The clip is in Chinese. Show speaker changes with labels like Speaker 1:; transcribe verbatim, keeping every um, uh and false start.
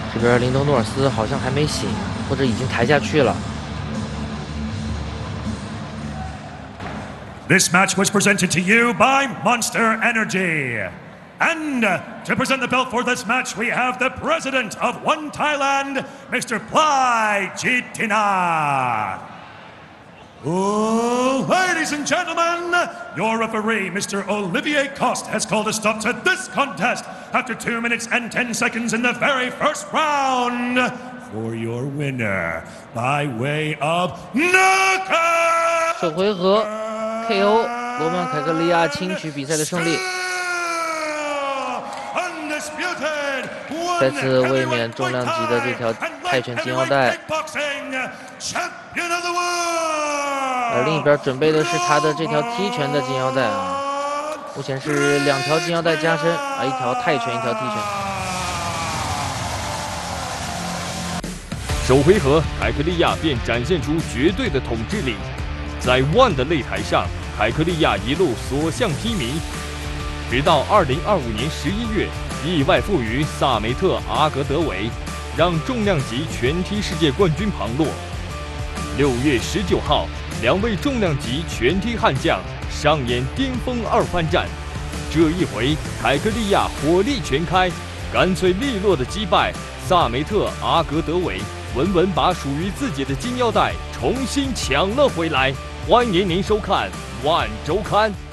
Speaker 1: 这边林东诺尔斯好像还没醒，或者已经抬下去了。
Speaker 2: This match was presented to you by Monster Energy. And to present the belt for this match, we have the president of One Thailand, Mister Plai Chitina. Oh, ladies and gentlemen, your referee, Mister Olivier Coste, has called a stop to this contest after two minutes and ten seconds in the very first round. For your winner, by way of knockout.
Speaker 1: 首回合 K O 罗曼凯格利亚轻取比赛的胜利。再次卫冕重量级的这条泰拳金腰带。而另一边准备的是他的这条踢拳的金腰带啊。目前是两条金腰带加身啊，一条泰拳，一条踢拳。
Speaker 3: 首回合，凯克利亚便展现出绝对的统治力。 在 ONE 的擂台上，凯克利亚一路所向披靡，直到二零二五年十一月，意外负于萨梅特·阿格德韦，让重量级拳踢世界冠军旁落。六月十九号，两位重量级拳踢悍将上演巅峰二番战。这一回，凯克利亚火力全开，干脆利落地击败萨梅特·阿格德韦，稳稳把属于自己的金腰带重新抢了回来。欢迎您收看《ONE周刊》。